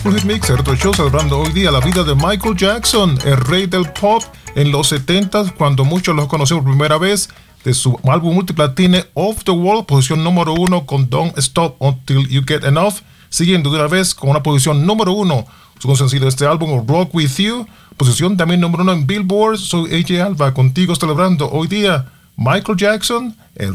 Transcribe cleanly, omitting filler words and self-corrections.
Hit Mix, Retro Show, celebrando hoy día la vida de Michael Jackson, el rey del pop en los 70s, cuando muchos lo conocieron por primera vez, de su álbum multiplatine Off the Wall, posición número 1 con Don't Stop Until You Get Enough, siguiendo de una vez con una posición número 1, su sencillo de este álbum Rock With You, posición también número 1 en Billboard. Soy AJ Alba, contigo celebrando hoy día Michael Jackson, el